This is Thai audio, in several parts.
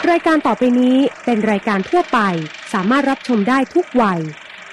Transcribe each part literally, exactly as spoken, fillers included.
รายการต่อไปนี้เป็นรายการทั่วไปสามารถรับชมได้ทุกวัย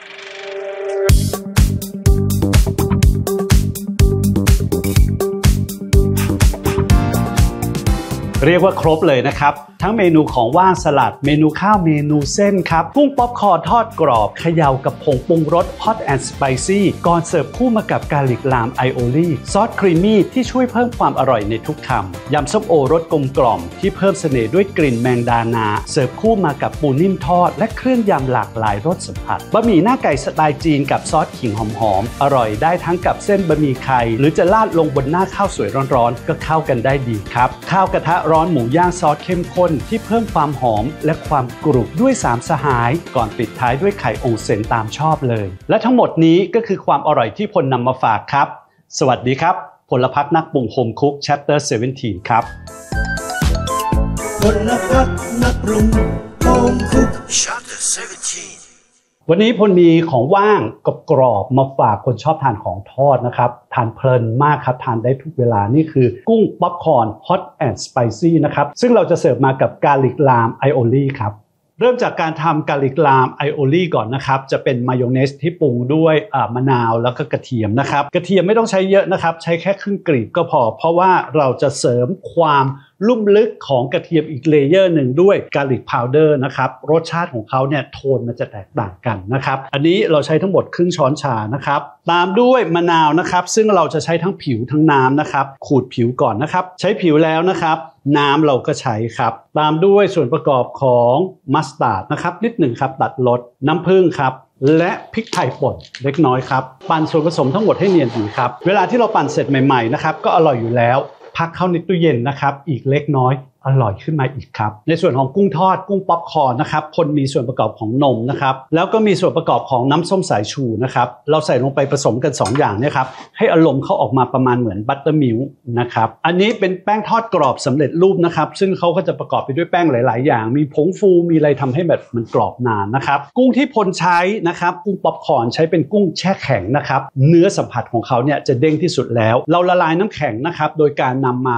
เรียกว่าครบเลยนะครับทั้งเมนูของว่างสลัดเมนูข้าวเมนูเส้นครับกุ้งป๊อปคอร์นทอดกรอบเขย่ากับผงปรุงรส Hot and Spicy ก่อนเสิร์ฟคู่มากับกาลิกลามไอโอลี่ซอสครีมมี่ที่ช่วยเพิ่มความอร่อยในทุกคำยำส้มโอรสกลมกล่อมที่เพิ่มเสน่ห์ด้วยกลิ่นแมงดานาเสิร์ฟคู่มากับปูนิ่มทอดและเครื่องยำหลากหลายรสสัมผัสบะหมี่หน้าไก่สไตล์จีนกับซอสขิงหอมๆอร่อยได้ทั้งกับเส้นบะหมี่ไข่หรือจะราดลงบนหน้าข้าวสวยร้อนๆก็เข้ากันได้ดีครับข้าวกระทะร้อนหมูย่างซอสเข้มข้นที่เพิ่มความหอมและความกรุบด้วยสามสหายก่อนปิดท้ายด้วยไข่องเซ็นตามชอบเลยและทั้งหมดนี้ก็คือความอร่อยที่พลนำมาฝากครับสวัสดีครับพลพัฒน์นักปรุงโฮมคุก Chapter สิบเจ็ดครับพลพัฒน์นักปรุงโฮมคุก Chapter สิบเจ็ดวันนี้พลมีของว่างกรอบๆมาฝากคนชอบทานของทอดนะครับทานเพลินมากครับทานได้ทุกเวลานี่คือกุ้งป๊อปคอร์น Hot and Spicy นะครับซึ่งเราจะเสิร์ฟมากับกาลิกลามไอโอลี่ครับเริ่มจากการทำกาลิกลามไอโอลี่ก่อนนะครับจะเป็นมายองเนสที่ปรุงด้วยมะนาวแล้วก็กระเทียมนะครับกระเทียมไม่ต้องใช้เยอะนะครับใช้แค่ครึ่งกลีบก็พอเพราะว่าเราจะเสริมความลุ่มลึกของกระเทียมอีกเลเยอร์หนึ่งด้วยกาลิกพาวเดอร์นะครับรสชาติของเขาเนี่ยโทนมันจะแตกต่างกันนะครับอันนี้เราใช้ทั้งหมดครึ่งช้อนชานะครับตามด้วยมะนาวนะครับซึ่งเราจะใช้ทั้งผิวทั้งน้ำนะครับขูดผิวก่อนนะครับใช้ผิวแล้วนะครับน้ำเราก็ใช้ครับตามด้วยส่วนประกอบของมัสตาร์ดนะครับนิดหนึ่งครับตัดรสน้ำผึ้งครับและพริกไทยป่นเล็กน้อยครับปั่นส่วนผสมทั้งหมดให้เนียนดีครับเวลาที่เราปั่นเสร็จใหม่ๆนะครับก็อร่อยอยู่แล้วพักเข้าในตู้เย็นนะครับอีกเล็กน้อยอร่อยขึ้นมาอีกครับในส่วนของกุ้งทอดกุ้งป๊อปคอร์นนะครับคนมีส่วนประกอบของนมนะครับแล้วก็มีส่วนประกอบของน้ำส้มสายชูนะครับเราใส่ลงไปผสมกันสองอย่างเนี่ยครับให้อารมณ์เขาออกมาประมาณเหมือนบัตเตอร์มิลค์นะครับอันนี้เป็นแป้งทอดกรอบสำเร็จรูปนะครับซึ่งเขาก็จะประกอบไปด้วยแป้งหลายๆอย่างมีผงฟูมีอะไรทำให้แบบมันกรอบนานนะครับกุ้งที่พลใช้นะครับกุ้งป๊อปคอร์นใช้เป็นกุ้งแช่แข็งนะครับเนื้อสัมผัสของเขาเนี่ยจะเด้งที่สุดแล้วเราละลายน้ำแข็งนะครับโดยการนำมา